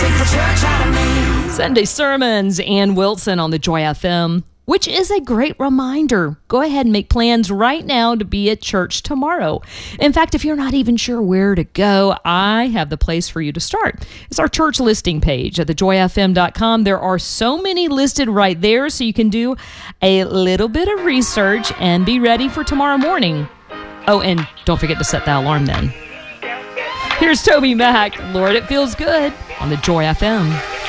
Sunday sermons, Ann Wilson on the Joy FM, which is a great reminder. Go ahead and make plans right now to be at church tomorrow. In fact, if you're not even sure where to go, I have the place for you to start. It's our church listing page at thejoyfm.com. There are so many listed right there, so you can do a little bit of research and be ready for tomorrow morning. Oh, and don't forget to set the alarm then. Here's Toby Mac. Lord, it feels good on the Joy FM.